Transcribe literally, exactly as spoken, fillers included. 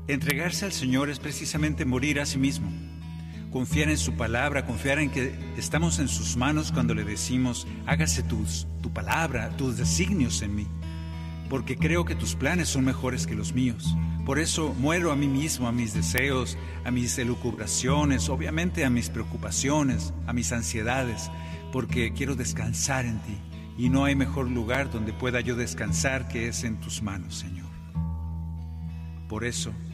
Entregarse al Señor es precisamente morir a sí mismo. Confiar en su palabra, confiar en que estamos en sus manos cuando le decimos: hágase tus, tu palabra, tus designios en mí. Porque creo que tus planes son mejores que los míos. Por eso muero a mí mismo, a mis deseos, a mis elucubraciones, obviamente a mis preocupaciones, a mis ansiedades, porque quiero descansar en ti. Y no hay mejor lugar donde pueda yo descansar que es en tus manos, Señor. Por eso